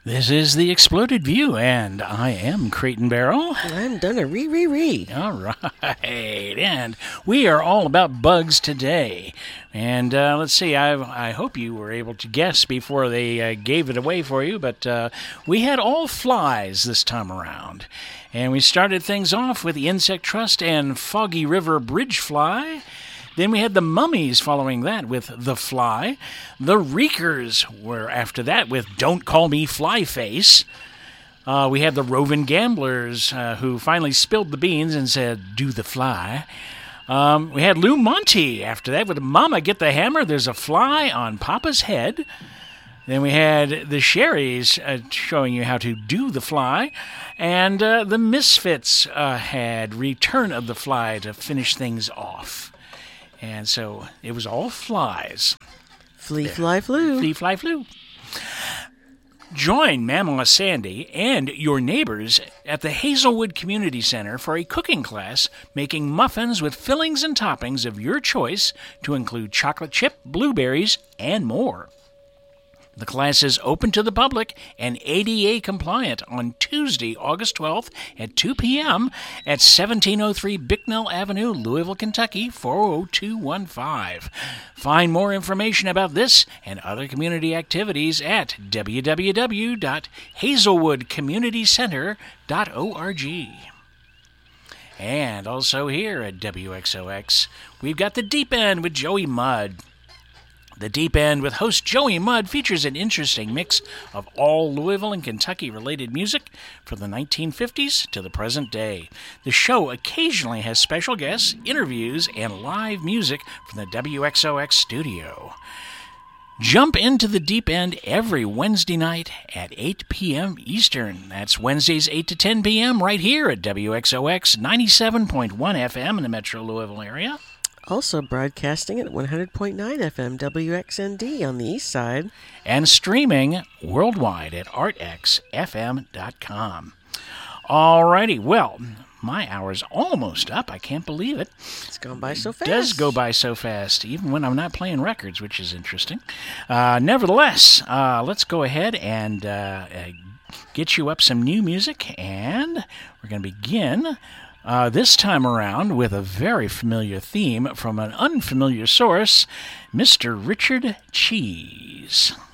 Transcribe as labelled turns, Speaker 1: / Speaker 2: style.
Speaker 1: This is the Exploded View, and I am Creighton Barrow.
Speaker 2: I'm Donna Ree.
Speaker 1: All right, and we are all about bugs today. And let's see, I hope you were able to guess before they gave it away for you, but we had all flies this time around. And we started things off with the Insect Trust and Foggy River Bridge Fly. Then we had the Mummies following that with The Fly. The Reekers were after that with Don't Call Me Flyface. We had the Roving Gamblers who finally spilled the beans and said, do the fly. We had Lou Monte after that with Mama Get the Hammer, There's a Fly on Papa's Head. Then we had the Sherrys showing you how to do the fly. And the Misfits had Return of the Fly to finish things off. And so it was all flies.
Speaker 2: Flee, fly, flew.
Speaker 1: Flee, fly, flew. Join Mama Sandy and your neighbors at the Hazelwood Community Center for a cooking class making muffins with fillings and toppings of your choice to include chocolate chip, blueberries, and more. The class is open to the public and ADA compliant on Tuesday, August 12th at 2 p.m. at 1703 Bicknell Avenue, Louisville, Kentucky, 40215. Find more information about this and other community activities at www.hazelwoodcommunitycenter.org. And also here at WXOX, we've got The Deep End with Joey Mudd. The Deep End with host Joey Mudd features an interesting mix of all Louisville and Kentucky-related music from the 1950s to the present day. The show occasionally has special guests, interviews, and live music from the WXOX studio. Jump into The Deep End every Wednesday night at 8 p.m. Eastern. That's Wednesdays 8 to 10 p.m. right here at WXOX 97.1 FM in the Metro Louisville area.
Speaker 2: Also broadcasting at 100.9 FM WXND on the east side.
Speaker 1: And streaming worldwide at artxfm.com. Alrighty, well, my hour's almost up. I can't believe it.
Speaker 2: It's gone by so fast.
Speaker 1: It does go by so fast, even when I'm not playing records, which is interesting. Nevertheless, let's go ahead and get you up some new music, and we're going to begin this time around with a very familiar theme from an unfamiliar source, Mr. Richard Cheese.